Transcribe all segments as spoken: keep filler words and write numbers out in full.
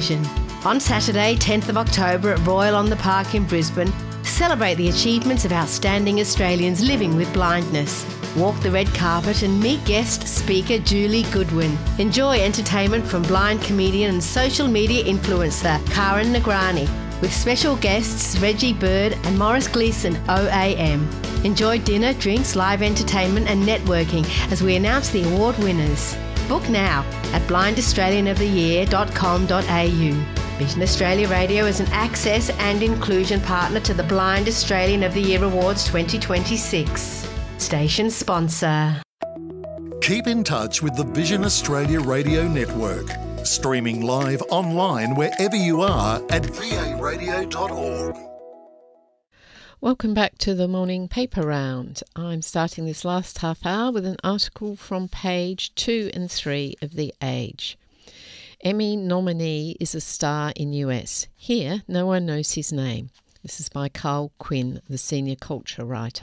Vision. On Saturday, tenth of October at Royal on the Park in Brisbane, celebrate the achievements of outstanding Australians living with blindness. Walk the red carpet and meet guest speaker Julie Goodwin. Enjoy entertainment from blind comedian and social media influencer Karen Nagrani, with special guests Reggie Bird and Morris Gleeson O A M. Enjoy dinner, drinks, live entertainment and networking as we announce the award winners. Book now at blind australian of the year dot com dot a u. Vision Australia Radio is an access and inclusion partner to the Blind Australian of the Year Awards twenty twenty-six. Station sponsor. Keep in touch with the Vision Australia Radio Network. Streaming live online wherever you are at v a radio dot org. Welcome back to the morning paper round. I'm starting this last half hour with an article from page two and three of The Age. Emmy nominee is a star in U S. Here, no one knows his name. This is by Carl Quinn, the senior culture writer.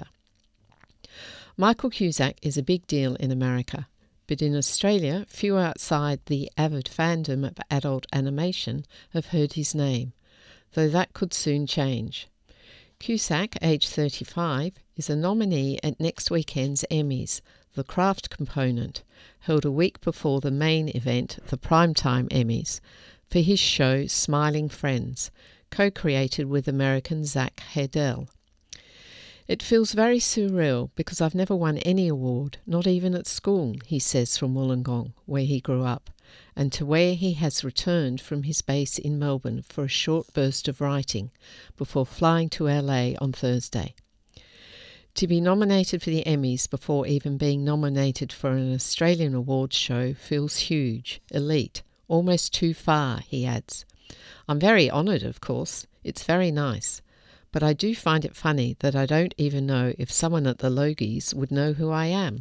Michael Cusack is a big deal in America, but in Australia, few outside the avid fandom of adult animation have heard his name, though that could soon change. Cusack, aged thirty-five, is a nominee at next weekend's Emmys, the craft component, held a week before the main event, the Primetime Emmys, for his show Smiling Friends, co-created with American Zach Herdell. It feels very surreal because I've never won any award, not even at school, he says from Wollongong, where he grew up, and to where he has returned from his base in Melbourne for a short burst of writing before flying to L A on Thursday. To be nominated for the Emmys before even being nominated for an Australian awards show feels huge, elite, almost too far, he adds. I'm very honoured, of course. It's very nice. But I do find it funny that I don't even know if someone at the Logies would know who I am.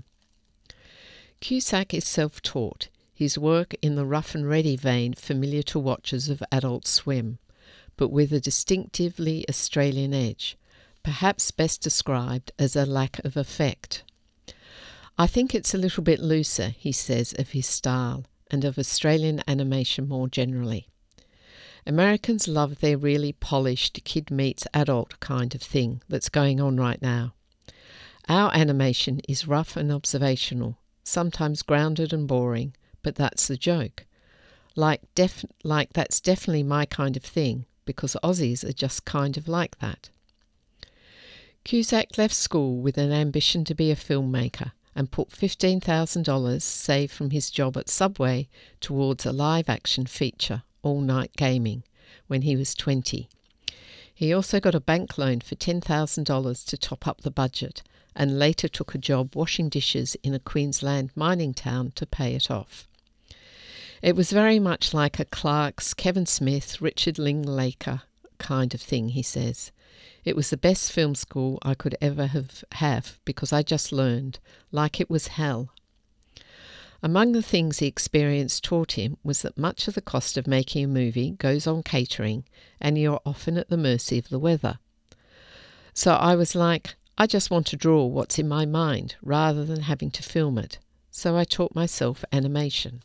Cusack is self-taught, his work in the rough and ready vein familiar to watchers of Adult Swim, but with a distinctively Australian edge, perhaps best described as a lack of effect. I think it's a little bit looser, he says, of his style, and of Australian animation more generally. Americans love their really polished kid meets adult kind of thing that's going on right now. Our animation is rough and observational, sometimes grounded and boring, but that's the joke. Like, def- like that's definitely my kind of thing, because Aussies are just kind of like that. Cusack left school with an ambition to be a filmmaker and put fifteen thousand dollars saved from his job at Subway towards a live-action feature, All Night Gaming, when he was twenty. He also got a bank loan for ten thousand dollars to top up the budget and later took a job washing dishes in a Queensland mining town to pay it off. It was very much like a Clark's, Kevin Smith, Richard Linklater kind of thing, he says. It was the best film school I could ever have, have because I just learned, like it was hell. Among the things the experience taught him was that much of the cost of making a movie goes on catering and you're often at the mercy of the weather. So I was like, I just want to draw what's in my mind rather than having to film it. So I taught myself animation.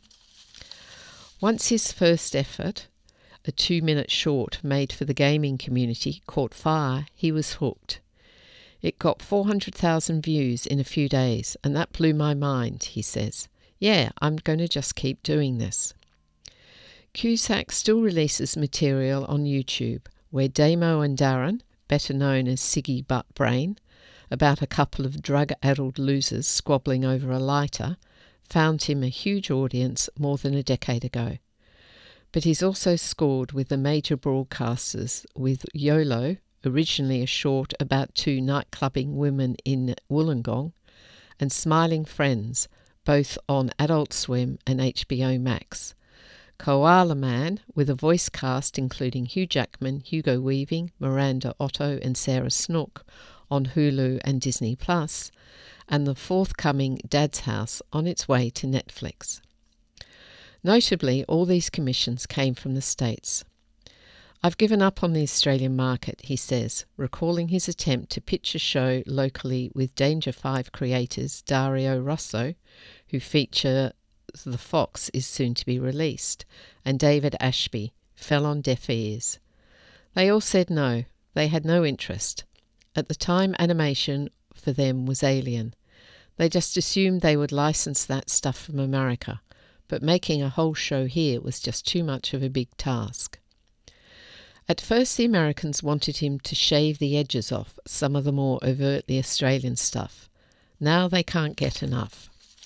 Once his first effort, a two-minute short made for the gaming community, caught fire, he was hooked. It got four hundred thousand views in a few days, and that blew my mind, he says. Yeah, I'm going to just keep doing this. Cusack still releases material on YouTube, where Damo and Darren, better known as Siggy Butt Brain, about a couple of drug-addled losers squabbling over a lighter, found him a huge audience more than a decade ago. But he's also scored with the major broadcasters, with YOLO, originally a short about two nightclubbing women in Wollongong, and Smiling Friends, both on Adult Swim and H B O Max. Koala Man, with a voice cast including Hugh Jackman, Hugo Weaving, Miranda Otto and Sarah Snook on Hulu and Disney Plus, and the forthcoming Dad's House on its way to Netflix. Notably, all these commissions came from the States. I've given up on the Australian market, he says, recalling his attempt to pitch a show locally with Danger Five creators Dario Russo, who feature The Fox is soon to be released, and David Ashby, fell on deaf ears. They all said no, they had no interest. At the time, animation for them was alien. They just assumed they would license that stuff from America, but making a whole show here was just too much of a big task. At first the Americans wanted him to shave the edges off some of the more overtly Australian stuff. Now they can't get enough.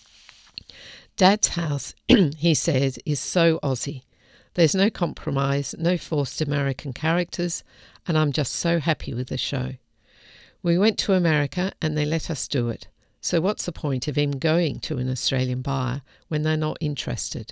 Dad's house, he says, is so Aussie. There's no compromise, no forced American characters, and I'm just so happy with the show. We went to America and they let us do it. So what's the point of him going to an Australian buyer when they're not interested?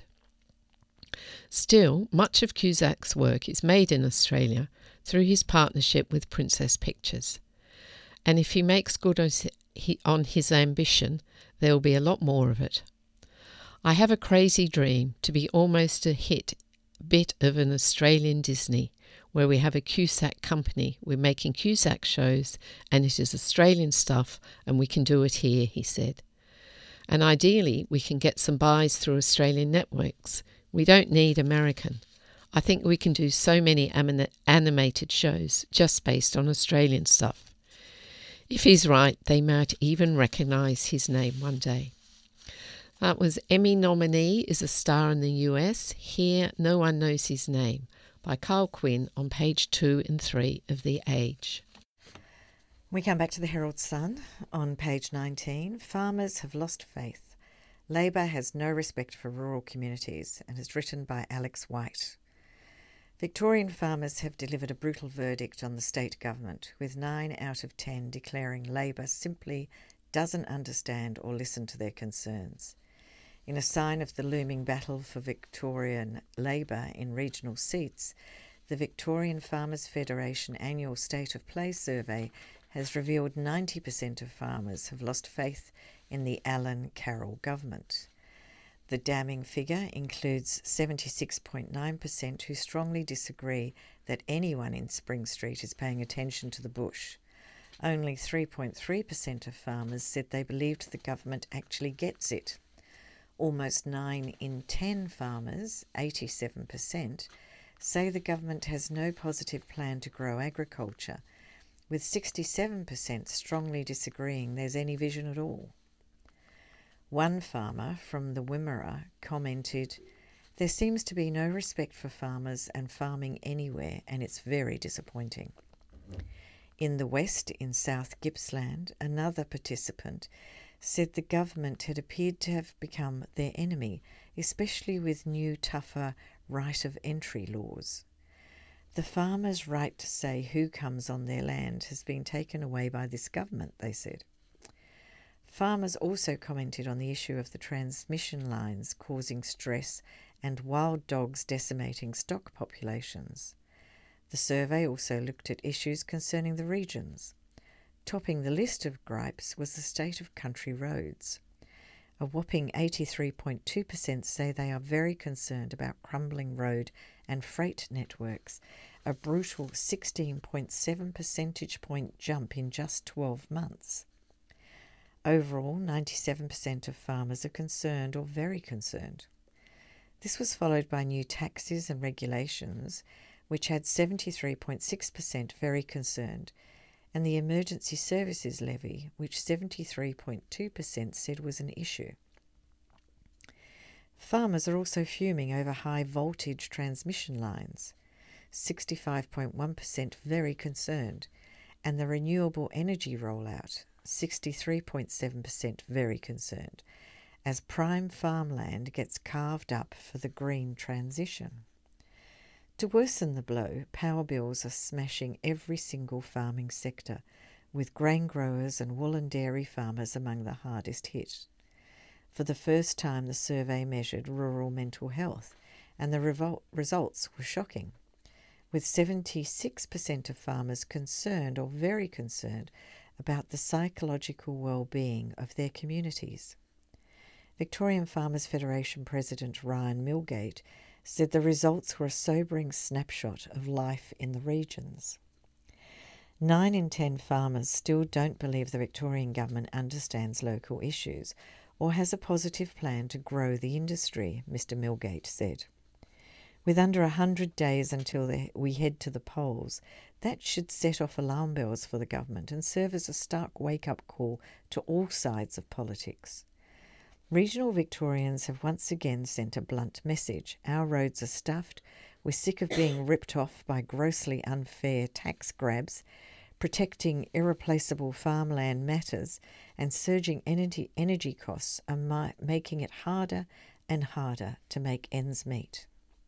Still, much of Cusack's work is made in Australia through his partnership with Princess Pictures. And if he makes good on his ambition, there will be a lot more of it. I have a crazy dream to be almost a hit bit of an Australian Disney, where we have a Cusack company. We're making Cusack shows and it is Australian stuff and we can do it here, he said. And ideally we can get some buys through Australian networks. We don't need American. I think we can do so many anim- animated shows just based on Australian stuff. If he's right, they might even recognise his name one day. That was Emmy nominee is a star in the U S. Here, no one knows his name, by Carl Quinn on page two and three of The Age. We come back to the Herald Sun on page nineteen. Farmers have lost faith. Labor has no respect for rural communities, and is written by Alex White. Victorian farmers have delivered a brutal verdict on the state government, with nine out of ten declaring Labor simply doesn't understand or listen to their concerns. In a sign of the looming battle for Victorian Labor in regional seats, the Victorian Farmers Federation annual State of Play survey has revealed ninety percent of farmers have lost faith in the Alan Carroll government. The damning figure includes seventy-six point nine percent who strongly disagree that anyone in Spring Street is paying attention to the bush. Only three point three percent of farmers said they believed the government actually gets it. Almost nine in ten farmers, eighty-seven percent, say the government has no positive plan to grow agriculture, with sixty-seven percent strongly disagreeing there's any vision at all. One farmer from the Wimmera commented, "There seems to be no respect for farmers and farming anywhere, and it's very disappointing." In the West, in South Gippsland, another participant said the government had appeared to have become their enemy, especially with new, tougher right of entry laws. The farmers' right to say who comes on their land has been taken away by this government, they said. Farmers also commented on the issue of the transmission lines causing stress and wild dogs decimating stock populations. The survey also looked at issues concerning the regions. Topping the list of gripes was the state of country roads. A whopping eighty-three point two percent say they are very concerned about crumbling road and freight networks, a brutal sixteen point seven percentage point jump in just twelve months. Overall, ninety-seven percent of farmers are concerned or very concerned. This was followed by new taxes and regulations, which had seventy-three point six percent very concerned, and the Emergency Services Levy, which seventy-three point two percent said was an issue. Farmers are also fuming over high voltage transmission lines, sixty-five point one percent very concerned, and the renewable energy rollout, sixty-three point seven percent very concerned, as prime farmland gets carved up for the green transition. To worsen the blow, power bills are smashing every single farming sector, with grain growers and wool and dairy farmers among the hardest hit. For the first time, the survey measured rural mental health, and the revol- results were shocking, with seventy-six percent of farmers concerned or very concerned about the psychological well-being of their communities. Victorian Farmers Federation President Ryan Milgate said the results were a sobering snapshot of life in the regions. Nine in ten farmers still don't believe the Victorian government understands local issues or has a positive plan to grow the industry, Mister Milgate said. With under a hundred days until the, we head to the polls, that should set off alarm bells for the government and serve as a stark wake-up call to all sides of politics. Regional Victorians have once again sent a blunt message. Our roads are stuffed. We're sick of being ripped off by grossly unfair tax grabs. Protecting irreplaceable farmland matters, and surging energy, energy costs are mi- making it harder and harder to make ends meet.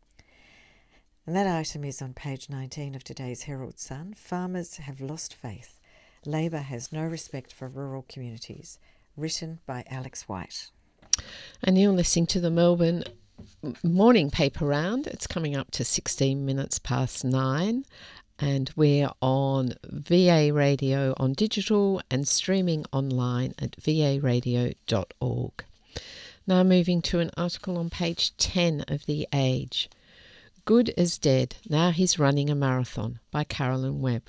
And that item is on page nineteen of today's Herald Sun. Farmers have lost faith. Labor has no respect for rural communities. Written by Alex White. And you're listening to the Melbourne Morning Paper Round. It's coming up to sixteen minutes past nine. And we're on V A Radio on digital and streaming online at v a radio dot org. Now moving to an article on page ten of The Age. Good as Dead, Now He's Running a Marathon by Carolyn Webb.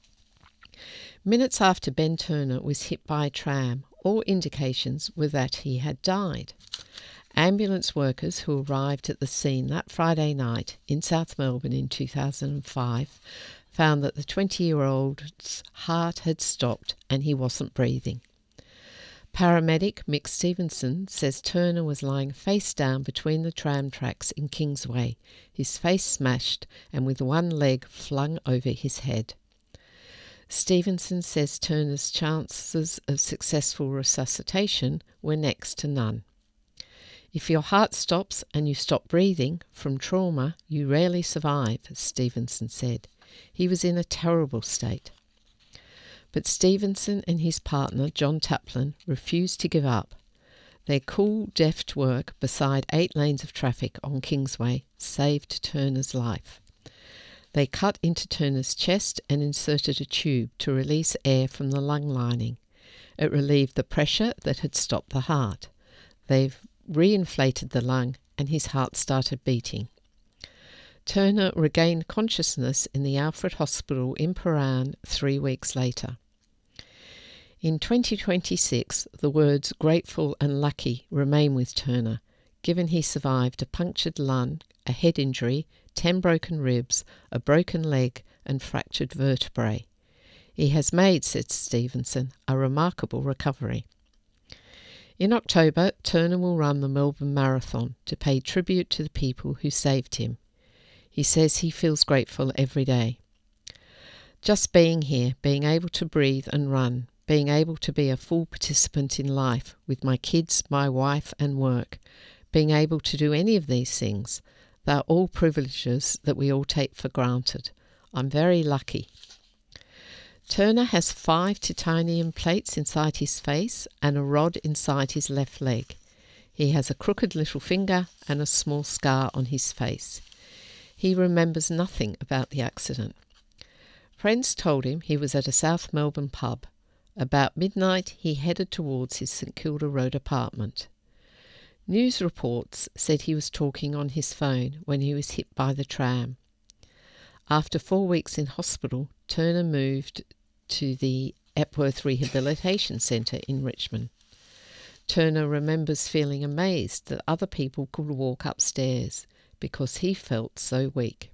Minutes after Ben Turner was hit by a tram, all indications were that he had died. Ambulance workers who arrived at the scene that Friday night in South Melbourne in two thousand five found that the twenty-year-old's heart had stopped and he wasn't breathing. Paramedic Mick Stevenson says Turner was lying face down between the tram tracks in Kingsway, his face smashed and with one leg flung over his head. Stevenson says Turner's chances of successful resuscitation were next to none. If your heart stops and you stop breathing from trauma, you rarely survive, Stevenson said. He was in a terrible state. But Stevenson and his partner, John Taplin, refused to give up. Their cool, deft work beside eight lanes of traffic on Kingsway saved Turner's life. They cut into Turner's chest and inserted a tube to release air from the lung lining. It relieved the pressure that had stopped the heart. They've reinflated the lung and his heart started beating. Turner regained consciousness in the Alfred Hospital in Prahran three weeks later. In twenty twenty-six, the words grateful and lucky remain with Turner, given he survived a punctured lung, a head injury, ten broken ribs, a broken leg and fractured vertebrae. He has made, said Stevenson, a remarkable recovery. In October, Turner will run the Melbourne Marathon to pay tribute to the people who saved him. He says he feels grateful every day. Just being here, being able to breathe and run, being able to be a full participant in life with my kids, my wife and work, being able to do any of these things, they're all privileges that we all take for granted. I'm very lucky. Turner has five titanium plates inside his face and a rod inside his left leg. He has a crooked little finger and a small scar on his face. He remembers nothing about the accident. Friends told him he was at a South Melbourne pub. About midnight, he headed towards his St Kilda Road apartment. News reports said he was talking on his phone when he was hit by the tram. After four weeks in hospital, Turner moved to the Epworth Rehabilitation Centre in Richmond. Turner remembers feeling amazed that other people could walk upstairs because he felt so weak.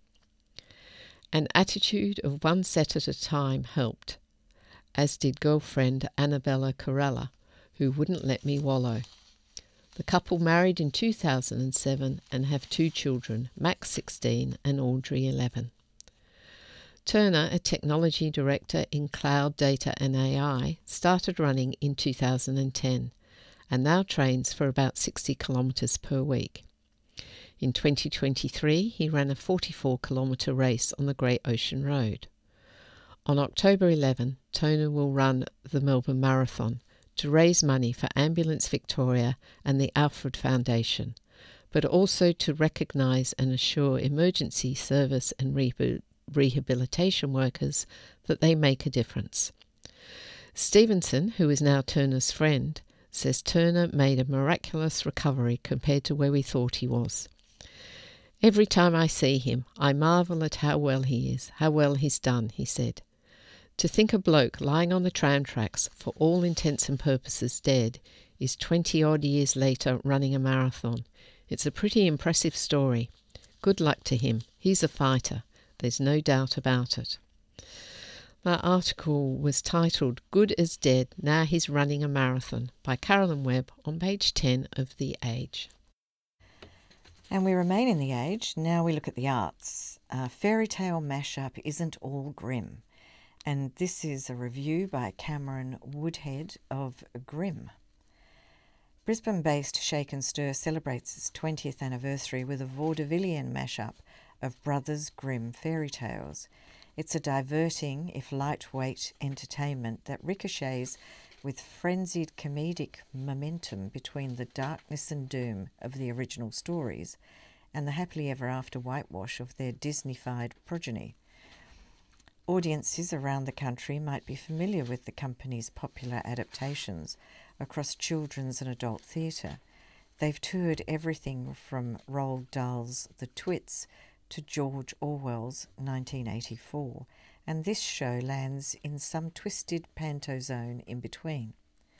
An attitude of one set at a time helped, as did girlfriend Annabella Corella, who wouldn't let me wallow. The couple married in two thousand seven and have two children, Max sixteen and Audrey eleven. Turner, a technology director in cloud data and A I, started running in two thousand ten and now trains for about sixty kilometres per week. In twenty twenty-three, he ran a forty-four kilometre race on the Great Ocean Road. On October eleventh, Turner will run the Melbourne Marathon to raise money for Ambulance Victoria and the Alfred Foundation, but also to recognise and assure emergency service and re- rehabilitation workers that they make a difference. Stevenson, who is now Turner's friend, says Turner made a miraculous recovery compared to where we thought he was. Every time I see him, I marvel at how well he is, how well he's done, he said. To think a bloke lying on the tram tracks, for all intents and purposes dead, is twenty-odd years later running a marathon. It's a pretty impressive story. Good luck to him. He's a fighter. There's no doubt about it. That article was titled Good as Dead, Now He's Running a Marathon by Carolyn Webb on page ten of The Age. And we remain in The Age. Now we look at the arts. Uh, fairy tale mashup isn't all grim. And this is a review by Cameron Woodhead of Grimm. Brisbane-based Shake and Stir celebrates its twentieth anniversary with a vaudevillian mashup of Brothers Grimm fairy tales. It's a diverting, if lightweight, entertainment that ricochets with frenzied comedic momentum between the darkness and doom of the original stories and the happily ever after whitewash of their Disney-fied progeny. Audiences around the country might be familiar with the company's popular adaptations across children's and adult theatre. They've toured everything from Roald Dahl's The Twits to George Orwell's nineteen eighty-four, and this show lands in some twisted panto zone in between.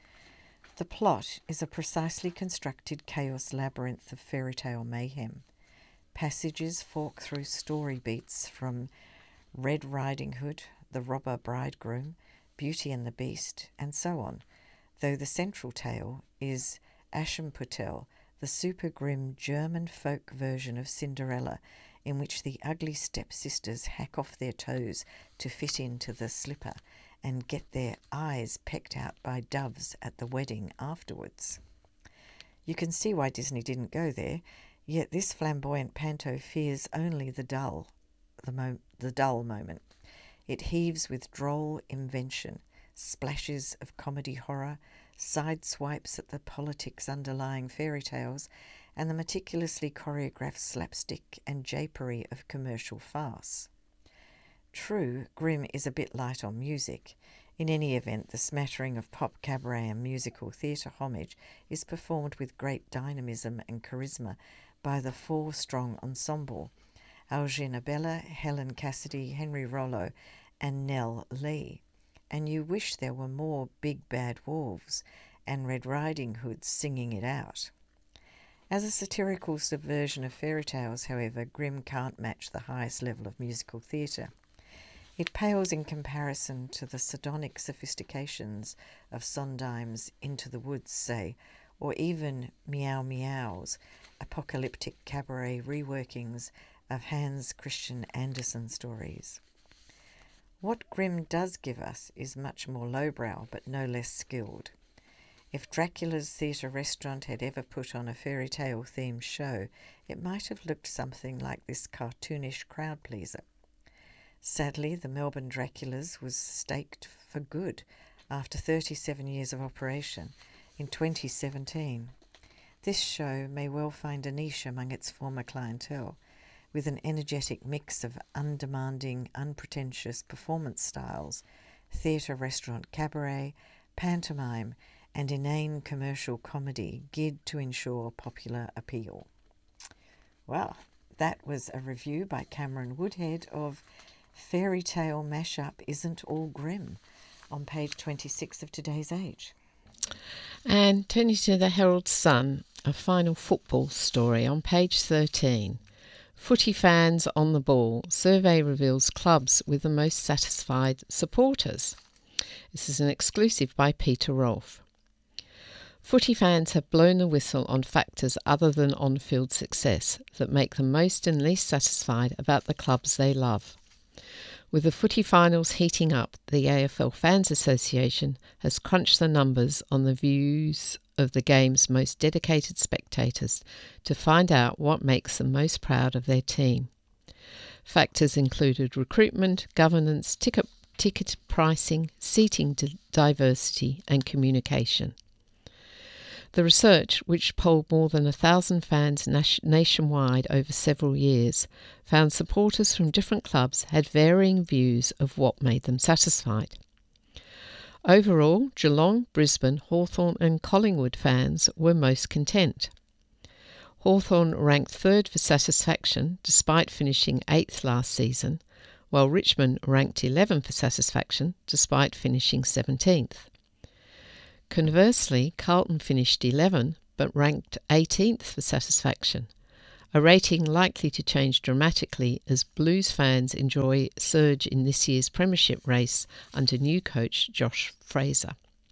The plot is a precisely constructed chaos labyrinth of fairy tale mayhem. Passages fork through story beats from Red Riding Hood, The Robber Bridegroom, Beauty and the Beast, and so on, though the central tale is Aschenputtel, the super grim German folk version of Cinderella, in which the ugly stepsisters hack off their toes to fit into the slipper and get their eyes pecked out by doves at the wedding afterwards. You can see why Disney didn't go there, yet this flamboyant panto fears only the dull, the, mo- the dull moment. It heaves with droll invention, splashes of comedy horror, side swipes at the politics underlying fairy tales, and the meticulously choreographed slapstick and japery of commercial farce. True, Grimm is a bit light on music. In any event, the smattering of pop, cabaret and musical theatre homage is performed with great dynamism and charisma by the four-strong ensemble, Eugenia Bella, Helen Cassidy, Henry Rollo and Nell Lee. And you wish there were more big bad wolves and Red Riding Hoods singing it out. As a satirical subversion of fairy tales, however, Grimm can't match the highest level of musical theatre. It pales in comparison to the sardonic sophistications of Sondheim's Into the Woods, say, or even Meow Meow's apocalyptic cabaret reworkings of Hans Christian Andersen stories. What Grimm does give us is much more lowbrow, but no less skilled. If Dracula's Theatre Restaurant had ever put on a fairy tale themed show, it might have looked something like this cartoonish crowd pleaser. Sadly, the Melbourne Draculas was staked for good after thirty-seven years of operation in twenty seventeen. This show may well find a niche among its former clientele, with an energetic mix of undemanding, unpretentious performance styles, theatre restaurant cabaret, pantomime, and inane commercial comedy geared to ensure popular appeal. Well, that was a review by Cameron Woodhead of Fairy Tale Mashup Isn't All Grim on page twenty-six of Today's Age. And turning to the Herald Sun, a final football story on page thirteen. Footy fans on the ball. Survey reveals clubs with the most satisfied supporters. This is an exclusive by Peter Rolfe. Footy fans have blown the whistle on factors other than on-field success that make them most and least satisfied about the clubs they love. With the footy finals heating up, the A F L Fans Association has crunched the numbers on the views of the game's most dedicated spectators to find out what makes them most proud of their team. Factors included recruitment, governance, ticket, ticket pricing, seating d- diversity and communication. The research, which polled more than a thousand fans nationwide over several years, found supporters from different clubs had varying views of what made them satisfied. Overall, Geelong, Brisbane, Hawthorn and Collingwood fans were most content. Hawthorn ranked third for satisfaction, despite finishing eighth last season, while Richmond ranked eleventh for satisfaction, despite finishing seventeenth. Conversely, Carlton finished eleventh, but ranked eighteenth for satisfaction, a rating likely to change dramatically as Blues fans enjoy a surge in this year's premiership race under new coach Josh Fraser.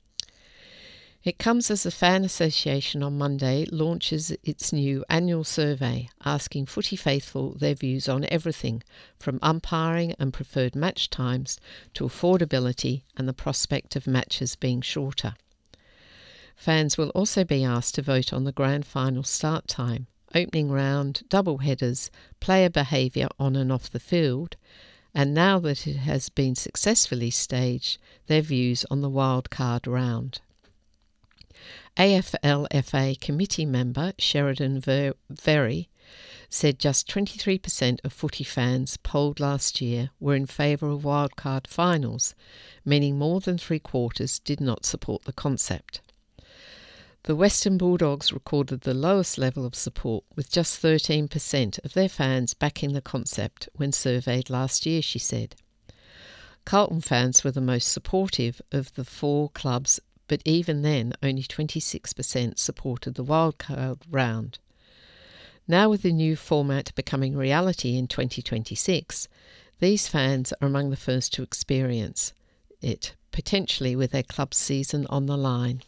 It comes as the Fan Association on Monday launches its new annual survey asking footy faithful their views on everything from umpiring and preferred match times to affordability and the prospect of matches being shorter. Fans will also be asked to vote on the grand final start time, opening round, double headers, player behaviour on and off the field, and now that it has been successfully staged, their views on the wild card round. A F L F A committee member Sheridan Ver- Very said just twenty-three percent of footy fans polled last year were in favour of wildcard finals, meaning more than three quarters did not support the concept. The Western Bulldogs recorded the lowest level of support, with just thirteen percent of their fans backing the concept when surveyed last year, she said. Carlton fans were the most supportive of the four clubs, but even then only twenty-six percent supported the wildcard round. Now with the new format becoming reality in twenty twenty-six, these fans are among the first to experience it, potentially with their club season on the line.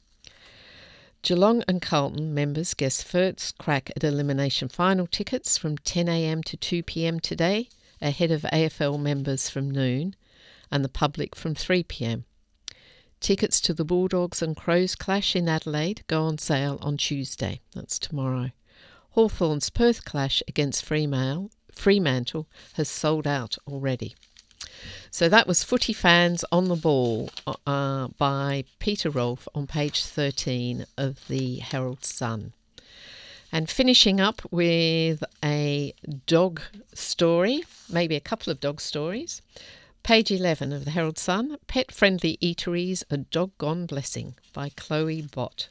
Geelong and Carlton members get first crack at elimination final tickets from ten a m to two p m today, ahead of A F L members from noon and the public from three p m. Tickets to the Bulldogs and Crows clash in Adelaide go on sale on Tuesday. That's tomorrow. Hawthorn's Perth clash against Fremantle, Fremantle has sold out already. So that was Footy Fans on the Ball uh, by Peter Rolfe on page thirteen of the Herald Sun. And finishing up with a dog story, maybe a couple of dog stories. Page eleven of the Herald Sun, Pet-Friendly Eateries, A Doggone Blessing by Chloe Bott.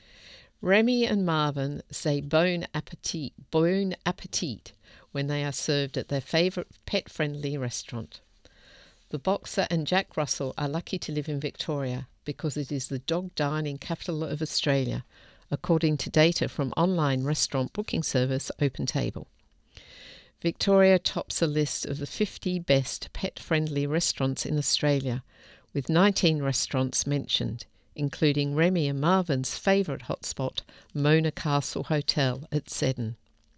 Remy and Marvin say bon appetit, bon appetit when they are served at their favourite pet-friendly restaurant. The boxer and Jack Russell are lucky to live in Victoria because it is the dog dining capital of Australia, according to data from online restaurant booking service OpenTable. Victoria tops a list of the fifty best pet-friendly restaurants in Australia, with nineteen restaurants mentioned, including Remy and Marvin's favourite hotspot, Mona Castle Hotel at Seddon.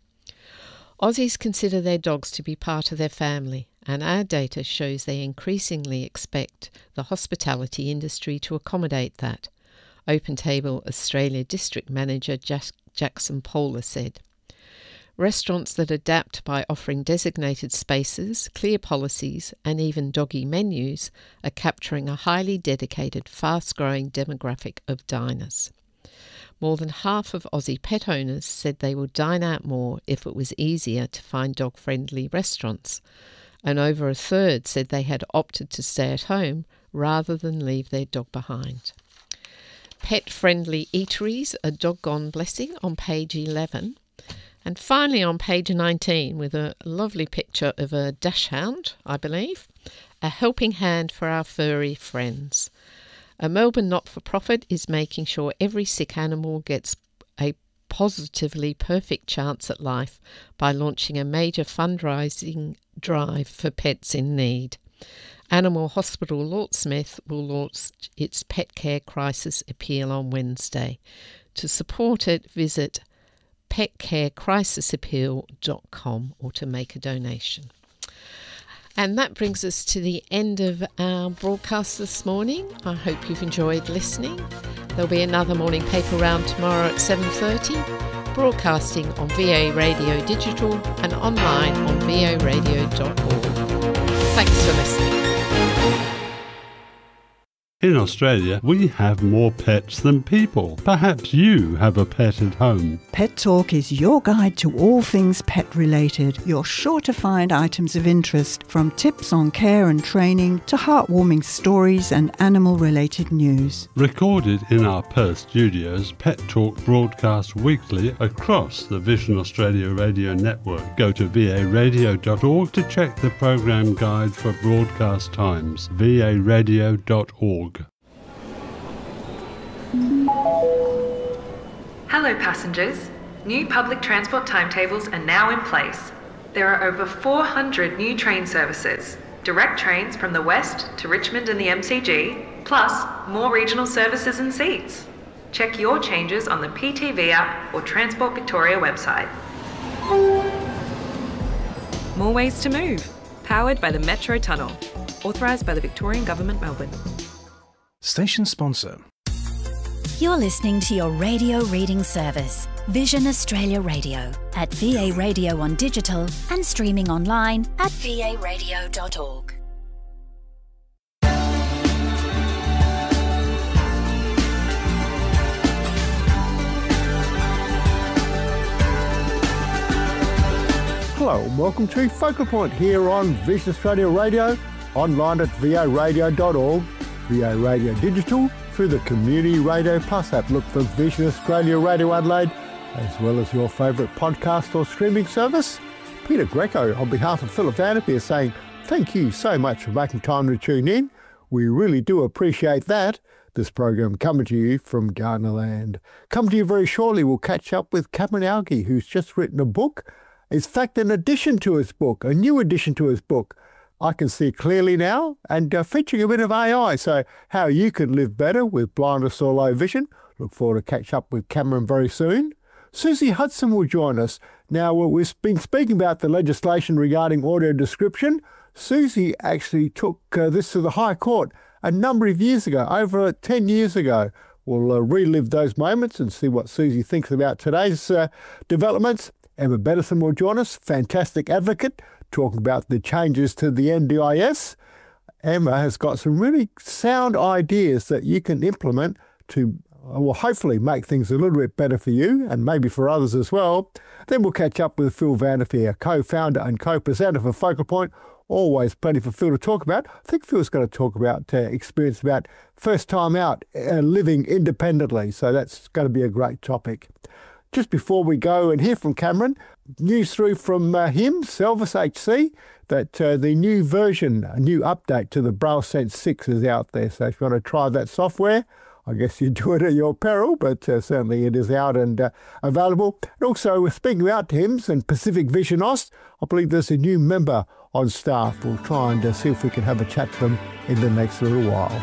Aussies consider their dogs to be part of their family, and our data shows they increasingly expect the hospitality industry to accommodate that, OpenTable Australia District Manager Jackson Polar said. Restaurants that adapt by offering designated spaces, clear policies, and even doggy menus are capturing a highly dedicated, fast-growing demographic of diners. More than half of Aussie pet owners said they would dine out more if it was easier to find dog-friendly restaurants, and over a third said they had opted to stay at home rather than leave their dog behind. Pet-Friendly Eateries, A Doggone Blessing on page eleven. And finally on page nineteen, with a lovely picture of a dachshund, I believe, a helping hand for our furry friends. A Melbourne not-for-profit is making sure every sick animal gets a positively perfect chance at life by launching a major fundraising drive for pets in need. Animal Hospital Lordsmith will launch its Pet Care Crisis Appeal on Wednesday. To support it, visit pet care crisis appeal dot com or to make a donation. And that brings us to the end of our broadcast this morning. I hope you've enjoyed listening. There'll be another morning paper round tomorrow at seven thirty, broadcasting on V A Radio Digital and online on v a radio dot org. Thanks for listening. In Australia, we have more pets than people. Perhaps you have a pet at home. Pet Talk is your guide to all things pet-related. You're sure to find items of interest, from tips on care and training to heartwarming stories and animal-related news. Recorded in our Perth studios, Pet Talk broadcasts weekly across the Vision Australia radio network. Go to v a radio dot org to check the program guide for broadcast times. v a radio dot org. Hello passengers, new public transport timetables are now in place. There are over four hundred new train services, direct trains from the west to Richmond and the M C G, plus more regional services and seats. Check your changes on the P T V app or Transport Victoria website. More ways to move. Powered by the Metro Tunnel. Authorised by the Victorian Government, Melbourne. Station sponsor. You're listening to your radio reading service, Vision Australia Radio, at V A Radio on digital and streaming online at v a radio dot org. Hello and welcome to Focal Point here on Vision Australia Radio, online at v a radio dot org, V A Radio Digital, through the Community Radio Plus app. Look for Vision Australia Radio Adelaide, as well as your favourite podcast or streaming service. Peter Greco, on behalf of Philip Vanderpeer, is saying thank you so much for making time to tune in. We really do appreciate that. This program coming to you from Gardnerland. Come to you very shortly, we'll catch up with Cameron Algie, who's just written a book. In fact, an addition to his book, a new addition to his book, I Can See Clearly Now, and uh, featuring a bit of A I, so how you can live better with blindness or low vision. Look forward to catch up with Cameron very soon. Susie Hudson will join us. Now, we've been speaking about the legislation regarding audio description. Susie actually took uh, this to the High Court a number of years ago, over ten years ago. We'll uh, relive those moments and see what Susie thinks about today's uh, developments. Emma Bettison will join us, fantastic advocate, talking about the changes to the N D I S. Emma has got some really sound ideas that you can implement to, well, hopefully make things a little bit better for you and maybe for others as well. Then we'll catch up with Phil Vanderveer, co-founder and co-presenter for Focal Point. Always plenty for Phil to talk about. I think Phil's going to talk about uh, experience about first time out uh, living independently. So that's going to be a great topic. Just before we go and hear from Cameron, news through from uh, him, Selvis H C, that uh, the new version, a new update to the Braille Sense six is out there. So if you want to try that software, I guess you do it at your peril, but uh, certainly it is out and uh, available. And also, speaking out to him and Pacific Vision Aus, I believe there's a new member on staff. We'll try and uh, see if we can have a chat to them in the next little while.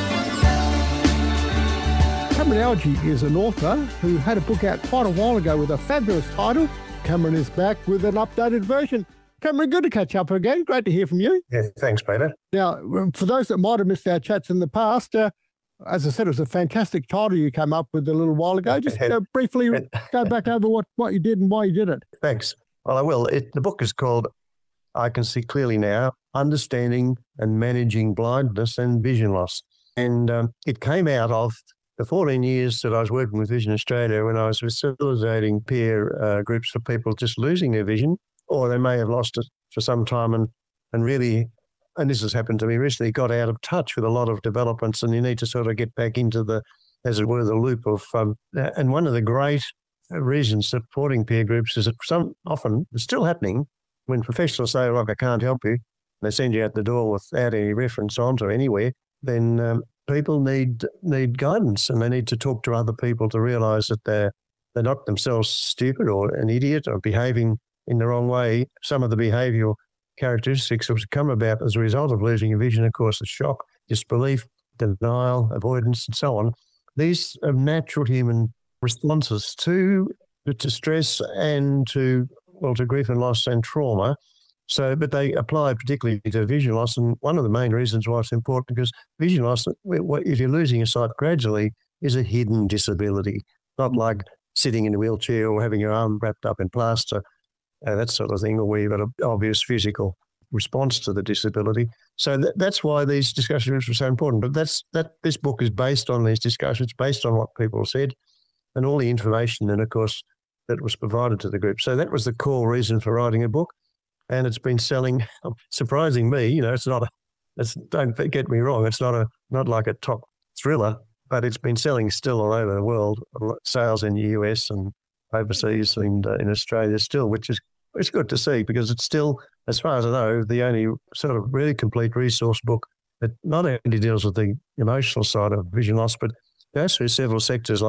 Cameron Algie is an author who had a book out quite a while ago with a fabulous title. Cameron is back with an updated version. Cameron, good to catch up again. Great to hear from you. Yeah, thanks, Peter. Now, for those that might have missed our chats in the past, uh, as I said, it was a fantastic title you came up with a little while ago. Just uh, briefly go back over what, what you did and why you did it. Thanks. Well, I will. It, the book is called I Can See Clearly Now, Understanding and Managing Blindness and Vision Loss. And um, it came out of the fourteen years that I was working with Vision Australia when I was facilitating peer uh, groups for people just losing their vision, or they may have lost it for some time and, and really, and this has happened to me recently, got out of touch with a lot of developments, and you need to sort of get back into the, as it were, the loop of, um, and one of the great reasons supporting peer groups is that some often, it's still happening, when professionals say, look, I can't help you, and they send you out the door without any reference on to anywhere, then um, people need need guidance, and they need to talk to other people to realise that they're they're not themselves stupid or an idiot or behaving in the wrong way. Some of the behavioural characteristics which come about as a result of losing your vision, of course, is shock, disbelief, denial, avoidance, and so on. These are natural human responses to to stress and to well to grief and loss and trauma. So, but they apply particularly to vision loss, and one of the main reasons why it's important, because vision loss, if you're losing your sight gradually, is a hidden disability, not like sitting in a wheelchair or having your arm wrapped up in plaster, uh, that sort of thing, or where you've got an obvious physical response to the disability. So that, that's why these discussions are so important. But that's that. This book is based on these discussions, based on what people said, and all the information, and of course, that was provided to the group. So that was the core reason for writing a book. And it's been selling, surprising me, you know, it's not a, it's, don't get me wrong, it's not a, not like a top thriller, but it's been selling still all over the world, sales in the U S and overseas and uh, in Australia still, which is, it's good to see, because it's still, as far as I know, the only sort of really complete resource book that not only deals with the emotional side of vision loss, but goes through several sectors like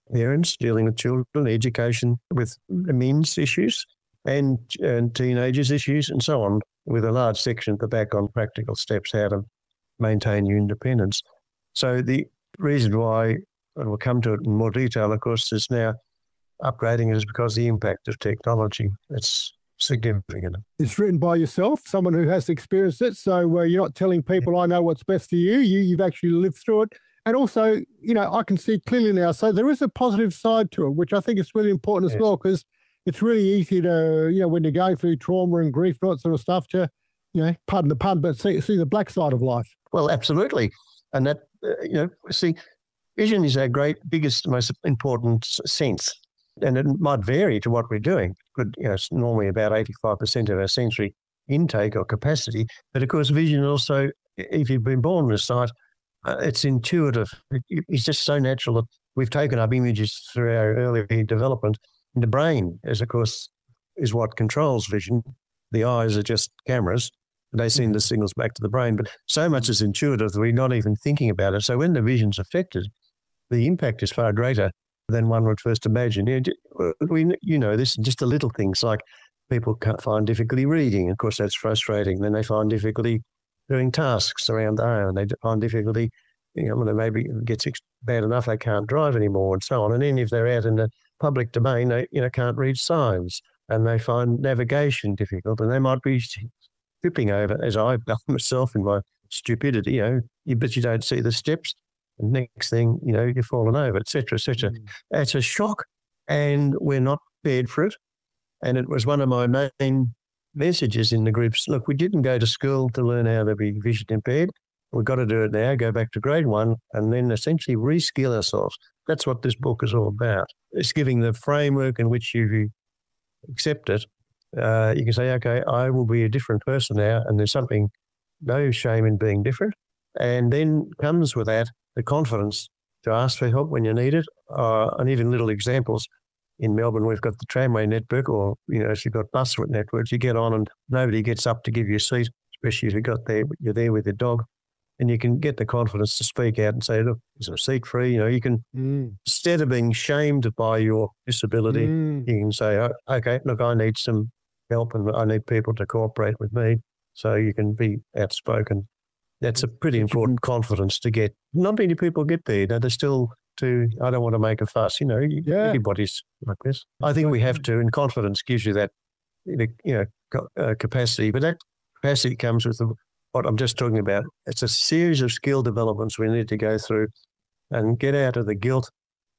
parents dealing with children, education with men's issues and, and teenagers' issues and so on, with a large section at the back on practical steps how to maintain your independence. So the reason why, and we'll come to it in more detail, of course, is now upgrading it is because of the impact of technology. It's significant. It's written by yourself, someone who has experienced it. So uh, you're not telling people, I know what's best for you. you. You've actually lived through it. And also, you know, I can see clearly now. So there is a positive side to it, which I think is really important yes. as well, because it's really easy to, you know, when you're going through trauma and grief and that sort of stuff, to, you know, pardon the pun, but see, see the black side of life. Well, absolutely. And that, uh, you know, see, vision is our great, biggest, most important sense. And it might vary to what we're doing. But, you know, it's normally about eighty-five percent of our sensory intake or capacity. But, of course, vision also, if you've been born with sight, uh, it's intuitive. It, it's just so natural that we've taken up images through our early development. And the brain, is, of course, is what controls vision. The eyes are just cameras. They send the signals back to the brain. But so much is intuitive that we're not even thinking about it. So when the vision's affected, the impact is far greater than one would first imagine. You know, we, you know, this just the little things like people can't find difficulty reading. Of course, that's frustrating. Then they find difficulty doing tasks around the home. They find difficulty, you know, when maybe it gets bad enough they can't drive anymore and so on. And then if they're out in the public domain, they, you know, can't read signs and they find navigation difficult and they might be tripping over, as I've done myself in my stupidity, you know, you, but you don't see the steps. And next thing, you know, you're falling over, et cetera, et cetera. Mm. It's a shock and we're not prepared for it. And it was one of my main messages in the groups. Look, we didn't go to school to learn how to be vision impaired. We've got to do it now, go back to grade one and then essentially reskill ourselves. That's what this book is all about. It's giving the framework in which you accept it. Uh, you can say, okay, I will be a different person now. And there's something, no shame in being different. And then comes with that the confidence to ask for help when you need it. Uh, and even little examples. In Melbourne, we've got the tramway network, or, you know, if you've got bus networks, you get on and nobody gets up to give you a seat, especially if you've got there, you're there with your dog. And you can get the confidence to speak out and say, look, is there a seat free? You know, you can, mm. instead of being shamed by your disability, mm. you can say, oh, okay, look, I need some help and I need people to cooperate with me. So you can be outspoken. That's a pretty important confidence to get. Not many people get there. You know, they're still too, I don't want to make a fuss. You know, yeah. everybody's like this. I think we have to, and confidence gives you that, you know, uh, capacity. But that capacity comes with the, what I'm just talking about. It's a series of skill developments we need to go through and get out of the guilt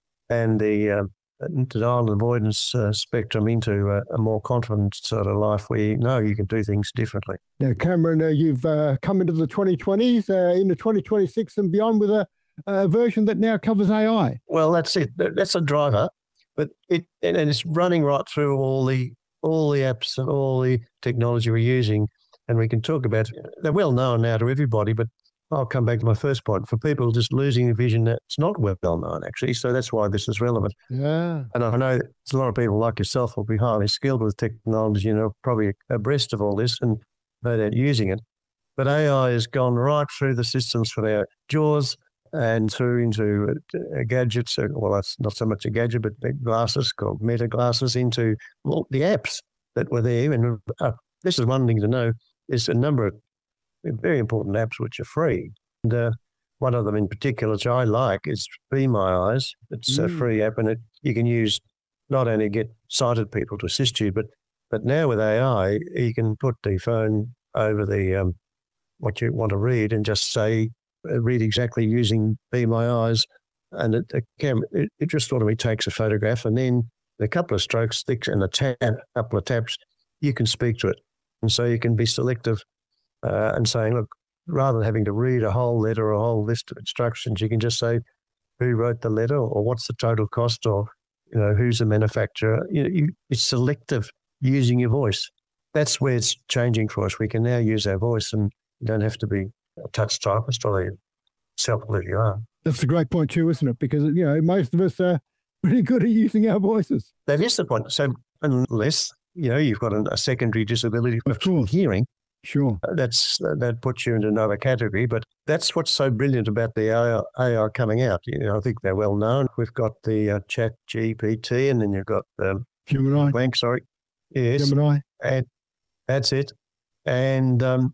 and the uh, denial and avoidance uh, spectrum into a, a more confident sort of life where you know you can do things differently. Now, Cameron, uh, you've uh, come into the twenty twenties, uh, into twenty twenty-six and beyond with a, a version that now covers A I. Well, that's it. That's a driver, but it and it's running right through all the all the apps and all the technology we're using. And we can talk about, they're well known now to everybody, but I'll come back to my first point. For people just losing the vision, it's not well known, actually. So that's why this is relevant. Yeah. And I know there's a lot of people like yourself will be highly skilled with technology, you know, probably abreast of all this and no doubt using it. But A I has gone right through the systems for our jaws and through into uh, gadgets. Well, that's not so much a gadget, but glasses called Meta glasses, into well, the apps that were there. And uh, this is one thing to know. There's a number of very important apps which are free. And uh, one of them in particular, which I like, is Be My Eyes. It's mm. a free app, and it you can use not only get sighted people to assist you, but but now with A I, you can put the phone over the um, what you want to read and just say, uh, read exactly using Be My Eyes, and it, it, can, it, it just automatically takes a photograph, and then a couple of strokes, sticks, and a tap, a couple of taps, you can speak to it. And so you can be selective uh, and saying, look, rather than having to read a whole letter or a whole list of instructions, you can just say who wrote the letter or what's the total cost or, you know, who's the manufacturer. You know, you, it's selective using your voice. That's where it's changing for us. We can now use our voice and you don't have to be a touch typist or a self-believe you are. That's a great point too, isn't it? Because, you know, most of us are pretty good at using our voices. That is the point. So unless... you know, you've got a, a secondary disability of hearing, Sure. That's that puts you into another category, but that's what's so brilliant about the A I coming out. You know, I think they're well known. We've got the uh, Chat G P T, and then you've got um, Gemini. Blank, sorry, yes, Gemini, and that's it. And um,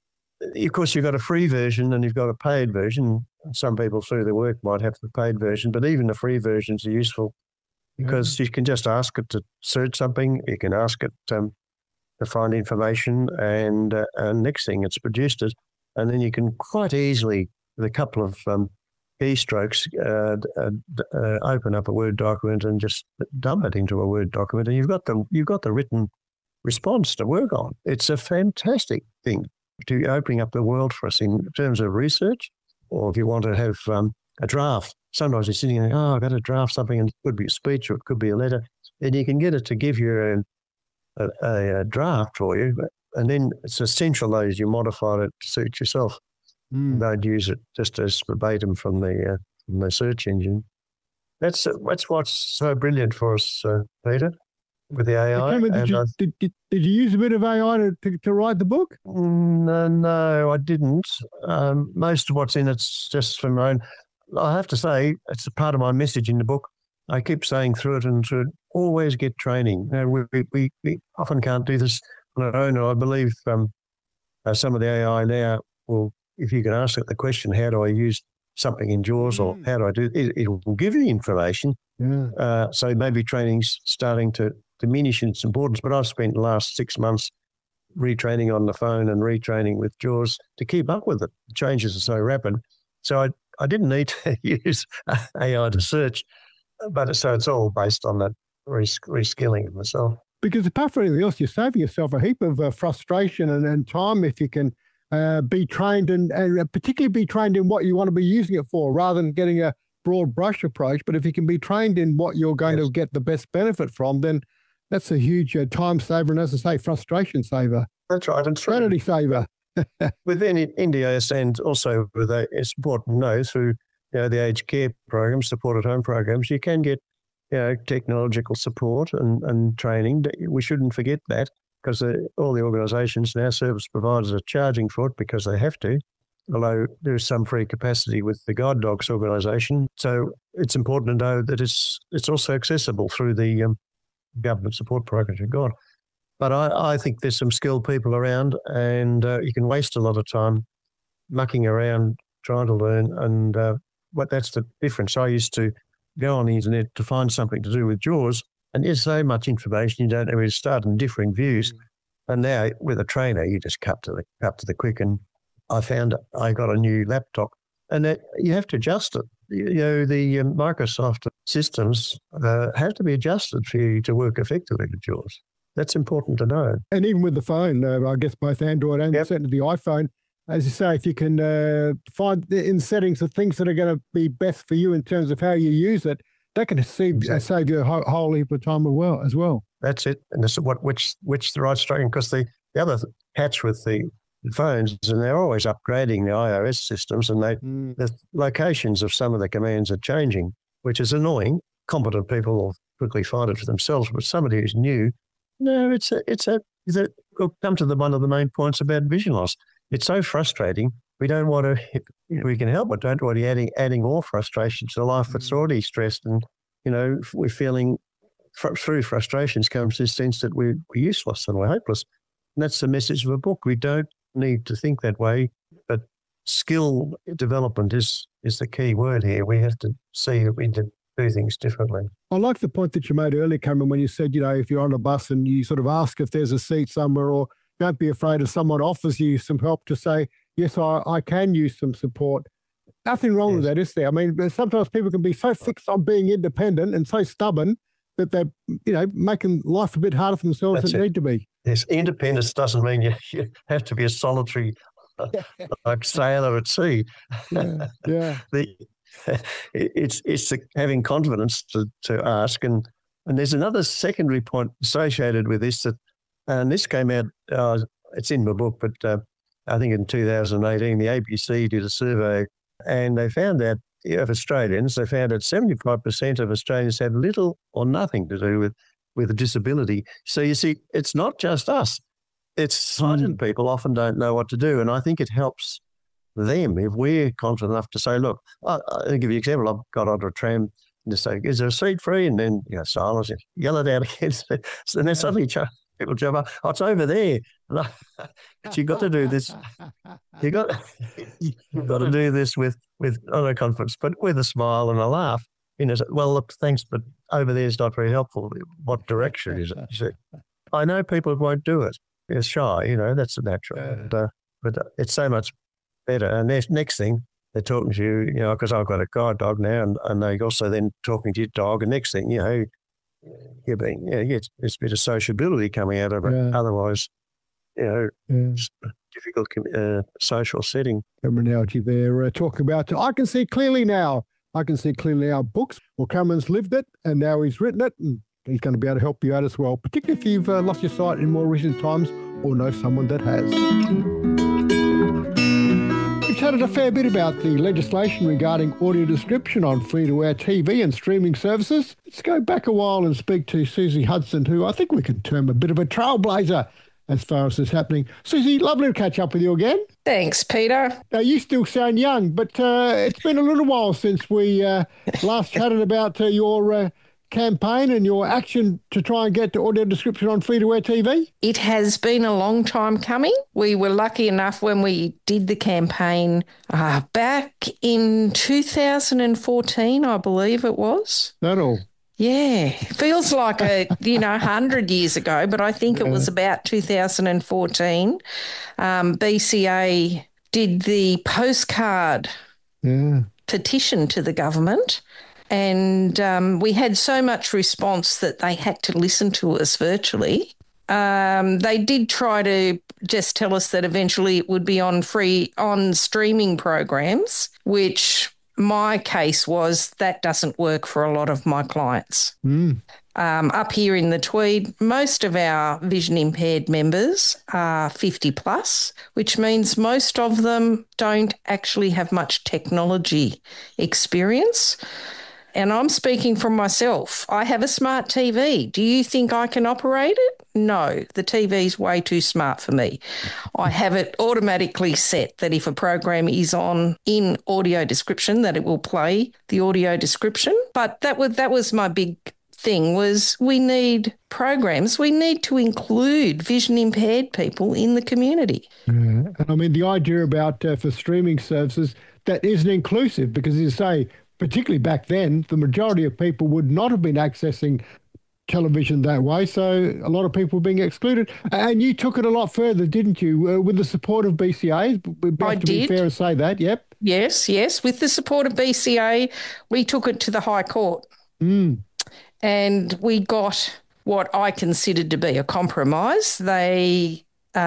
of course, you've got a free version and you've got a paid version. Some people through their work might have the paid version, but even the free versions are useful because mm-hmm. you can just ask it to search something. You can ask it um, to find information, and, uh, and next thing it's produced it. And then you can quite easily, with a couple of um, keystrokes, uh, uh, uh, open up a Word document and just dump it into a Word document, and you've got the you've got the written response to work on. It's a fantastic thing to opening up the world for us in terms of research, or if you want to have um, a draft. Sometimes you're sitting there, oh, I've got to draft something, and it could be a speech or it could be a letter, and you can get it to give you a A, a, a draft for you, and then it's a centralised. You modify it to suit yourself. Mm. Don't use it just as verbatim from the uh, from the search engine. That's that's what's so brilliant for us, uh, Peter, with the A I. Cameron, did, you, did, did, did you use a bit of A I to, to, to write the book? No, no, I didn't. Um, most of what's in it's just from my own. I have to say, it's a part of my message in the book. I keep saying through it and through it, always get training. You know, we, we, we often can't do this on our own. And I believe um, uh, some of the A I now will, if you can ask it the question, how do I use something in JAWS mm. or how do I do it, it will give you information. Yeah. Uh, so maybe training's starting to diminish in its importance, but I've spent the last six months retraining on the phone and retraining with JAWS to keep up with it. The changes are so rapid. So I, I didn't need to use A I to search. But so it's all based on that res- reskilling of myself. Because apart from anything else, you're saving yourself a heap of uh, frustration and, and time if you can uh, be trained and, and particularly be trained in what you want to be using it for rather than getting a broad brush approach. But if you can be trained in what you're going yes. to get the best benefit from, then that's a huge uh, time saver and, as I say, frustration saver. That's right. And sanity saver. Within N D S and also with a, it's important to know through You know, the aged care programs, supported home programs, you can get, you know, technological support and, and training. We shouldn't forget that because uh, all the organisations now, service providers, are charging for it because they have to, although there is some free capacity with the Guide Dogs organisation. So it's important to know that it's it's also accessible through the um, government support programs you've got. But I, I think there's some skilled people around, and uh, you can waste a lot of time mucking around trying to learn, and uh, But that's the difference. I used to go on the internet to find something to do with JAWS, and there's so much information you don't know where to start and differing views. Mm. And now with a trainer, you just cut to the cut to the quick. And I found I got a new laptop, and that you have to adjust it. You know, the um, Microsoft systems uh, have to be adjusted for you to work effectively with JAWS. That's important to know. And even with the phone, uh, I guess both Android and yep. certainly the iPhone. As you say, if you can uh, find in settings the things that are going to be best for you in terms of how you use it, that can save, exactly. uh, save you a whole, whole heap of time as well. As well. That's it. And this is what which which the right stroke, because the, the other catch with the phones is, and they're always upgrading the iOS systems, and they mm. the locations of some of the commands are changing, which is annoying. Competent people will quickly find it for themselves, but somebody who's new, no, it's a it's a, it's a we'll come to the one of the main points about vision loss. It's so frustrating. We don't want to, you know, we can help, but don't want to be adding, adding more frustration to life that's already stressed. And, you know, we're feeling fr- through frustrations comes this sense that we're, we're useless and we're hopeless. And that's the message of a book. We don't need to think that way, but skill development is, is the key word here. We have to see that we can do things differently. I like the point that you made earlier, Cameron, when you said, you know, if you're on a bus and you sort of ask if there's a seat somewhere, or don't be afraid if someone offers you some help to say, yes, I, I can use some support. Nothing wrong yes. with that, is there? I mean, sometimes people can be so fixed on being independent and so stubborn that they're, you know, making life a bit harder for themselves That's than it need to be. Yes, independence doesn't mean you, you have to be a solitary like sailor at sea. Yeah, yeah. the, it's it's the, having confidence to, to ask. And, and there's another secondary point associated with this that, and this came out, uh, it's in my book, but uh, I think in two thousand eighteen, the A B C did a survey, and they found that of Australians, they found that seventy-five percent of Australians have little or nothing to do with, with a disability. So you see, it's not just us. it's sighted people often don't know what to do. And I think it helps them if we're confident enough to say, look, I'll, I'll give you an example. I've got onto a tram and just say, is there a seat free? And then, you know, silence, yell it out again. And then suddenly people jump up, oh, it's over there. But you've got to do this. You got you've got to do this with, with not a confidence, but with a smile and a laugh. You know, well, look, thanks, but over there is not very helpful. What direction is it? You say, I know people won't do it. They're shy, you know, that's natural. Yeah. And, uh, but it's so much better. And next, next thing, they're talking to you, you know, because I've got a guide dog now, and, and they also then talking to your dog. And next thing, you know, you're being, yeah, you get this bit of sociability coming out of it. Yeah. Otherwise, you know, yeah. it's a difficult uh, social setting. Terminology there. Uh, talk about, I can see clearly now. I can see clearly our books. Well, Cameron's lived it, and now he's written it, and he's going to be able to help you out as well, particularly if you've uh, lost your sight in more recent times or know someone that has. We've chatted a fair bit about the legislation regarding audio description on free-to-air T V and streaming services. Let's go back a while and speak to Susie Hudson, who I think we could term a bit of a trailblazer as far as this happening. Susie, lovely to catch up with you again. Thanks, Peter. Now, you still sound young, but uh, it's been a little while since we uh, last chatted about uh, your uh, campaign and your action to try and get the audio description on free-to-air T V. It has been a long time coming. We were lucky enough when we did the campaign uh, back in two thousand fourteen, I believe it was. That all? Yeah, feels like a, you know, one hundred years ago, but I think yeah. it was about two thousand fourteen. Um, B C A did the postcard yeah. petition to the government, and um, we had so much response that they had to listen to us virtually. Um, they did try to just tell us that eventually it would be on free, on streaming programs, which my case was that doesn't work for a lot of my clients. Mm. Um, up here in the Tweed, most of our vision impaired members are fifty plus, which means most of them don't actually have much technology experience. And I'm speaking from myself. I have a smart T V. Do you think I can operate it? No, the T V's way too smart for me. I have it automatically set that if a program is on in audio description, that it will play the audio description. But that was, that was my big thing, was we need programs. We need to include vision impaired people in the community. Yeah. And I mean, the idea about uh, for streaming services, that isn't inclusive because, as you say, particularly back then, the majority of people would not have been accessing television that way. So a lot of people were being excluded. And you took it a lot further, didn't you, uh, with the support of B C A? We have I to did. be fair and say that, yep. Yes, yes. With the support of B C A, we took it to the High Court. Mm. And we got what I considered to be a compromise. They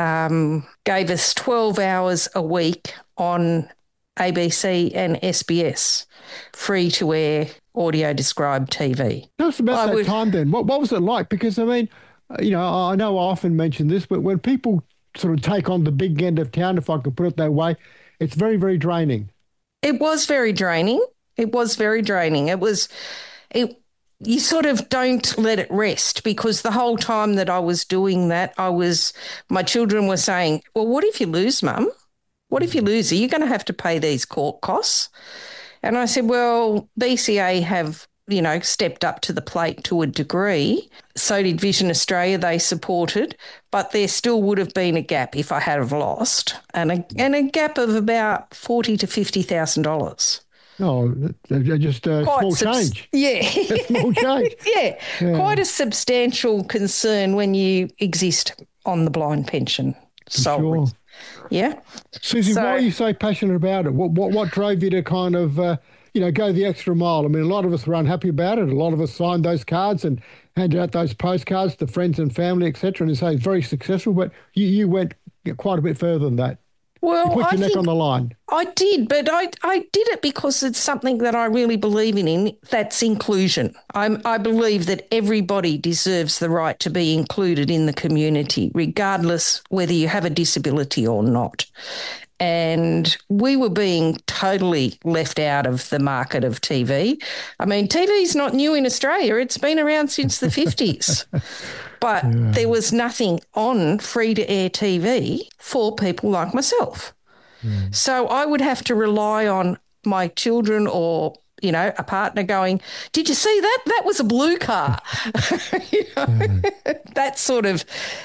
um, gave us twelve hours a week on A B C and S B S, free-to-air audio-described T V. Tell us about I that would... time then. What, what was it like? Because, I mean, you know, I know I often mention this, but when people sort of take on the big end of town, if I could put it that way, it's very, very draining. It was very draining. It was very draining. It was... it. You sort of don't let it rest, because the whole time that I was doing that, I was, my children were saying, well, what if you lose, Mum? What if you lose? Are you going to have to pay these court costs? And I said, well, B C A have, you know, stepped up to the plate to a degree. So did Vision Australia. They supported, but there still would have been a gap if I had have lost, and a, and a gap of about forty to fifty thousand dollars. Oh, just a small subs- change. Yeah. A small change. yeah. yeah. Quite a substantial concern when you exist on the blind pension. So, sure. Yeah. Susie, so, why are you so passionate about it? What what, what drove you to kind of, uh, you know, go the extra mile? I mean, a lot of us were unhappy about it. A lot of us signed those cards and handed out those postcards to friends and family, et cetera, and say it's very successful, but you, you went quite a bit further than that. Well, you put your I neck think on the line. I did, but I I did it because it's something that I really believe in, in that's inclusion. I'm, I believe that everybody deserves the right to be included in the community, regardless whether you have a disability or not. and we were being totally left out of the market of T V. I mean, T V's not new in Australia. It's been around since the fifties. But yeah. there was nothing on free-to-air T V for people like myself. Mm. So I would have to rely on my children or, you know, a partner going, did you see that? That was a blue car. you know, mm. that sort of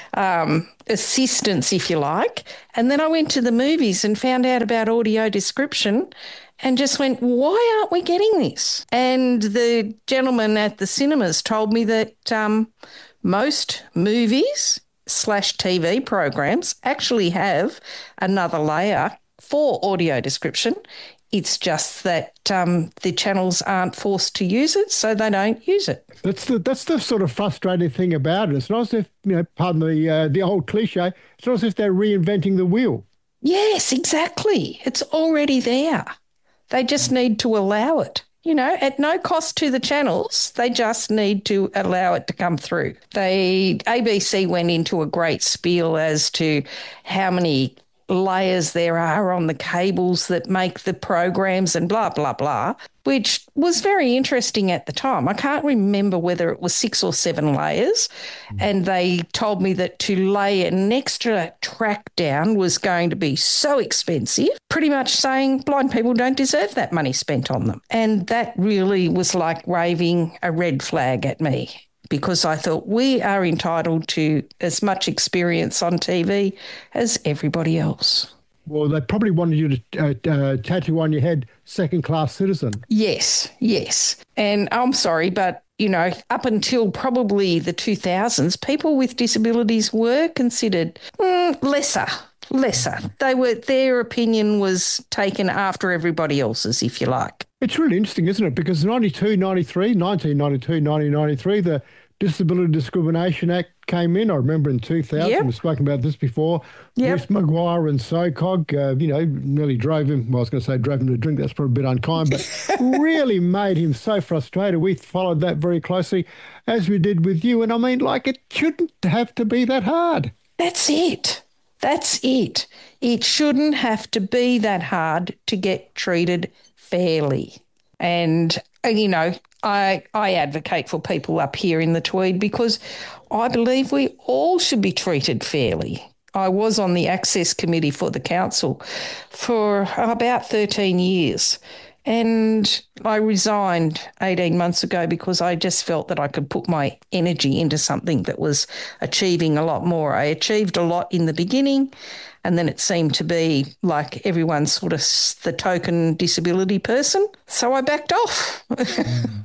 um, assistance, if you like. And then I went to the movies and found out about audio description and just went, why aren't we getting this? And the gentleman at the cinemas told me that um, most movies slash T V programs actually have another layer for audio description. It's just that um, the channels aren't forced to use it, so they don't use it. That's the that's the sort of frustrating thing about it. It's not as if, you know, pardon the uh, the old cliche, it's not as if they're reinventing the wheel. Yes, exactly. It's already there. They just need to allow it. You know, at no cost to the channels, they just need to allow it to come through. They A B C went into a great spiel as to how many layers there are on the cables that make the programs and blah, blah, blah, which was very interesting at the time. I can't remember whether it was six or seven layers, and they told me that to lay an extra track down was going to be so expensive, pretty much saying blind people don't deserve that money spent on them. And that really was like waving a red flag at me, because I thought we are entitled to as much experience on T V as everybody else. Well, they probably wanted you to uh, uh, tattoo on your head second-class citizen. Yes, yes. And I'm sorry, but, you know, up until probably the two thousands, people with disabilities were considered mm, lesser, lesser. They were, their opinion was taken after everybody else's, if you like. It's really interesting, isn't it? Because ninety-two, ninety-three, nineteen ninety-two, nineteen ninety-three, the Disability Discrimination Act came in. I remember in two thousand, yep. we've spoken about this before. Yep. West Maguire and SOCOG, uh, you know, nearly drove him, well, I was going to say drove him to drink, that's probably a bit unkind, but really made him so frustrated. We followed that very closely, as we did with you. And I mean, like, it shouldn't have to be that hard. That's it. That's it. It shouldn't have to be that hard to get treated fairly. And, you know, I I advocate for people up here in the Tweed because I believe we all should be treated fairly. I was on the Access Committee for the council for about thirteen years, and I resigned eighteen months ago because I just felt that I could put my energy into something that was achieving a lot more. I achieved a lot in the beginning, and then it seemed to be like everyone's sort of the token disability person. So I backed off. Mm.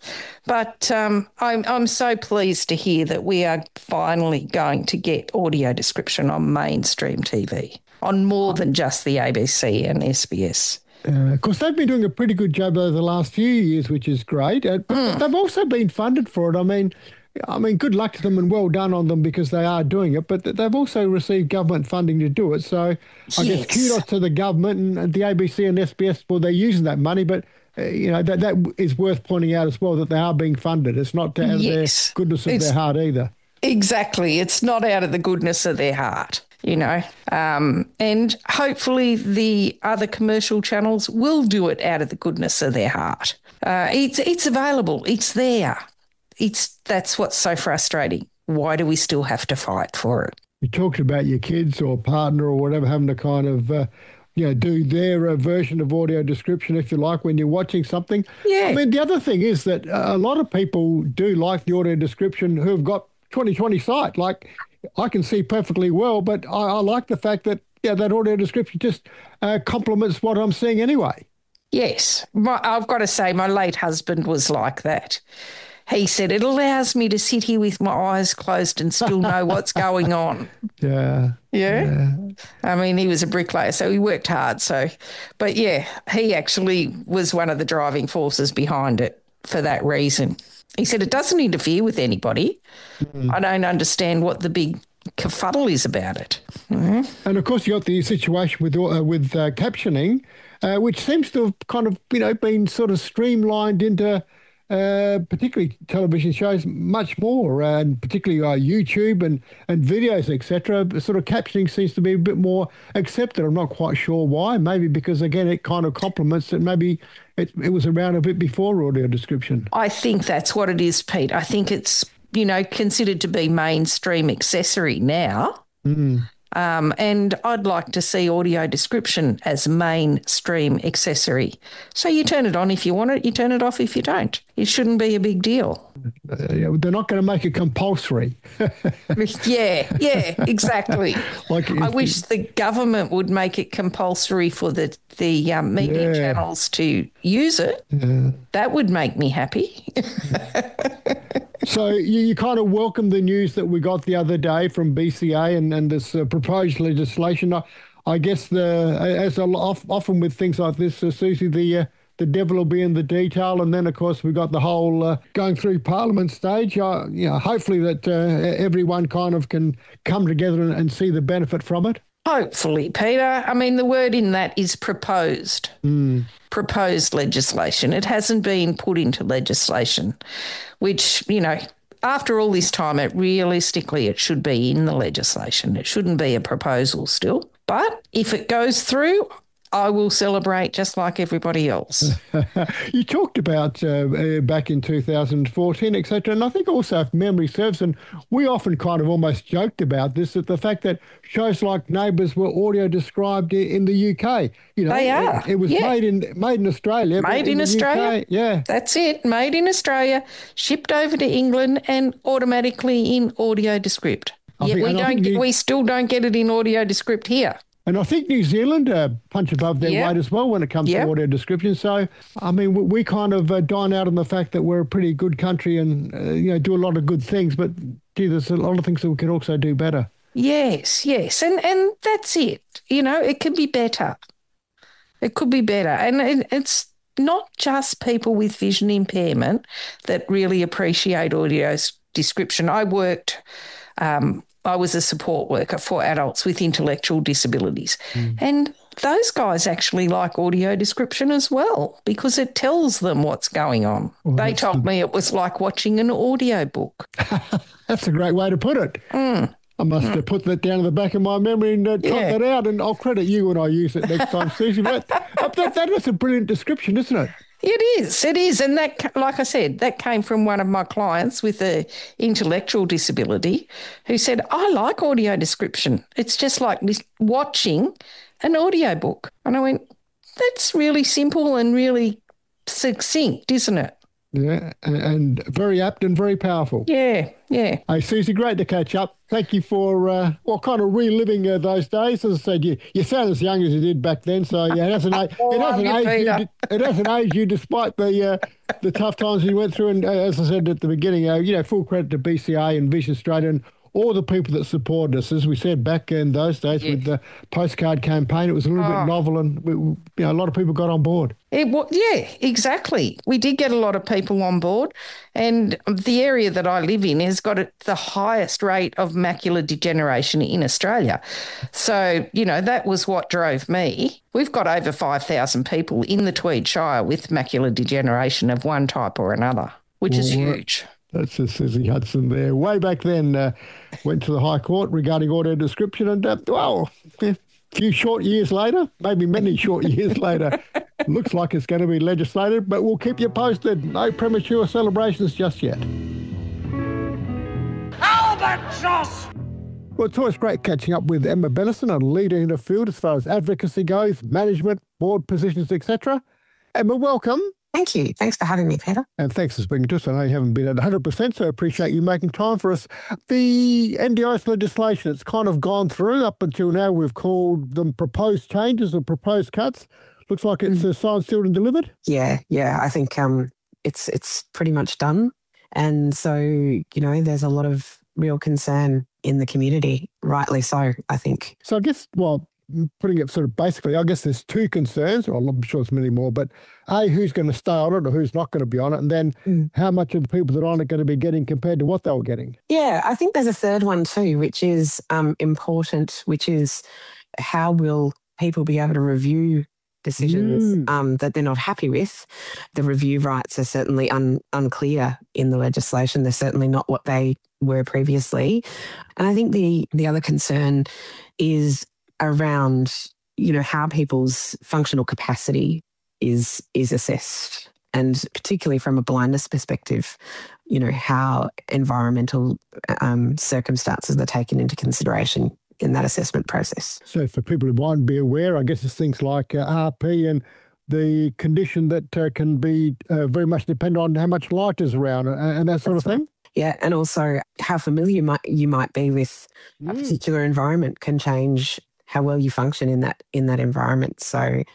But um, I'm, I'm so pleased to hear that we are finally going to get audio description on mainstream T V, on more than just the A B C and S B S. Uh, of course, they've been doing a pretty good job over the last few years, which is great. Uh, but mm. they've also been funded for it. I mean, I mean, good luck to them and well done on them because they are doing it, but they've also received government funding to do it. So yes. I guess kudos to the government and the A B C and S B S, well, they're using that money, but, uh, you know, that that is worth pointing out as well, that they are being funded. It's not out of yes. their goodness of it's, their heart either. Exactly. It's not out of the goodness of their heart, you know, um, and hopefully the other commercial channels will do it out of the goodness of their heart. Uh, it's it's available. It's there. It's that's what's so frustrating. Why do we still have to fight for it? You talked about your kids or partner or whatever having to kind of, uh, you know, do their uh, version of audio description, if you like, when you're watching something. Yeah. I mean, the other thing is that a lot of people do like the audio description who have got twenty twenty sight. Like, I can see perfectly well, but I, I like the fact that, yeah, that audio description just uh, complements what I'm seeing anyway. Yes. My, I've got to say, my late husband was like that. He said, it allows me to sit here with my eyes closed and still know what's going on. Yeah. yeah. Yeah. I mean, he was a bricklayer, so he worked hard. So, but yeah, he actually was one of the driving forces behind it for that reason. He said, it doesn't interfere with anybody. Mm. I don't understand what the big kerfuddle is about it. Mm-hmm. And of course, you got the situation with uh, with uh, captioning, uh, which seems to have kind of, you know, been sort of streamlined into uh, particularly television shows, much more, and particularly uh, YouTube and, and videos, et cetera. Sort of captioning seems to be a bit more accepted. I'm not quite sure why. Maybe because, again, it kind of complements that maybe it, it was around a bit before audio description. I think that's what it is, Pete. I think it's, you know, considered to be mainstream accessory now. Mm. Um, and I'd like to see audio description as mainstream accessory. So you turn it on if you want it, you turn it off if you don't. It shouldn't be a big deal. Uh, they're not going to make it compulsory. yeah, yeah, exactly. Like I wish the government would make it compulsory for the, the um, media Yeah. channels to use it. Yeah. That would make me happy. So you, you kind of welcome the news that we got the other day from B C A and, and this uh, proposed legislation. I, I guess the as a, often with things like this, uh, Susie, the uh, the devil will be in the detail. And then, of course, we got the whole uh, going through Parliament stage. Uh, you know, hopefully that uh, everyone kind of can come together and, and see the benefit from it. Hopefully, Peter. I mean, the word in that is proposed. Mm. Proposed legislation. It hasn't been put into legislation, which, you know, after all this time, it realistically, it should be in the legislation. It shouldn't be a proposal still. But if it goes through, I will celebrate just like everybody else. You talked about uh, uh, back in two thousand fourteen, et cetera, and I think also, if memory serves, and we often kind of almost joked about this, that the fact that shows like Neighbours were audio described i- in the U K. You know, They are, It, it was yeah. made in made in Australia. but Made in the Australia. U K, yeah. That's it. Made in Australia, shipped over to England and automatically in audio descript. I Yet think- we and I don't think get, you- we still don't get it in audio descript here. And I think New Zealand uh, punch above their Yep. weight as well when it comes Yep. to audio description. So, I mean, we, we kind of uh, dine out on the fact that we're a pretty good country and, uh, you know, do a lot of good things. But, gee, there's a lot of things that we can also do better. Yes, yes. And and that's it. You know, it could be better. It could be better. And it, it's not just people with vision impairment that really appreciate audio s- description. I worked, um, I was a support worker for adults with intellectual disabilities. And those guys actually like audio description as well because it tells them what's going on. Well, they that's told the- me it was like watching an audio book. That's a great way to put it. Mm. I must uh, put that down in the back of my memory and uh, type Yeah. that out, and I'll credit you when I use it next time, Susie. But uh, that, that is a brilliant description, isn't it? It is, it is. And that, ca- like I said, that came from one of my clients with a intellectual disability who said, I like audio description. It's just like lis- watching an audio book. And I went, that's really simple and really succinct, isn't it? Yeah, and, and very apt and very powerful. Yeah, yeah. Hey, Susie, great to catch up. Thank you for, uh, well, kind of reliving uh, those days. As I said, you, you sound as young as you did back then, so yeah, it hasn't, a- it Love hasn't, you, aged, you, Peter. it hasn't aged you despite the uh, the tough times you went through. And uh, as I said at the beginning, uh, you know, full credit to B C A and Vision Australia and all the people that supported us. As we said back in those days Yeah. with the postcard campaign, it was a little Oh. bit novel, and we, we- you know, a lot of people got on board. It wa- yeah, exactly. We did get a lot of people on board, and the area that I live in has got a, the highest rate of macular degeneration in Australia. So, you know, that was what drove me. We've got over five thousand people in the Tweed Shire with macular degeneration of one type or another, which is Well, huge. That's a Susie Hudson there. Way back then, uh, went to the High Court regarding audio description, and uh, well, a few short years later, maybe many short years later, looks like it's going to be legislated, but we'll keep you posted. No premature celebrations just yet. Albatross! Well, it's always great catching up with Emma Bennison, a leader in the field as far as advocacy goes, management, board positions, et cetera. Emma, welcome. Thank you. Thanks for having me, Peter. And thanks for speaking to us. I know you haven't been at one hundred percent, so I appreciate you making time for us. The N D I S legislation, it's kind of gone through. Up until now, we've called them proposed changes or proposed cuts. Looks like it's mm. uh, signed, sealed and delivered. Yeah, yeah. I think um, it's it's pretty much done. And so, you know, there's a lot of real concern in the community, rightly so, I think. So I guess, well, putting it sort of basically, I guess there's two concerns, or I'm sure there's many more, but A, who's going to stay on it or who's not going to be on it, and then mm. how much of the people that are on it going to be getting compared to what they were getting? Yeah, I think there's a third one too, which is um, important, which is how will people be able to review decisions Mm. um, that they're not happy with. The review rights are certainly un- unclear in the legislation. They're certainly not what they were previously. And I think the the other concern is around, you know, how people's functional capacity is is assessed, and particularly from a blindness perspective, you know, how environmental um, circumstances are taken into consideration in that assessment process. So for people who might be aware, I guess it's things like uh, R P and the condition that uh, can be uh, very much depend on how much light is around and, and that sort That's of thing. Yeah, and also how familiar you might you might be with a particular environment can change how well you function in that in that environment. So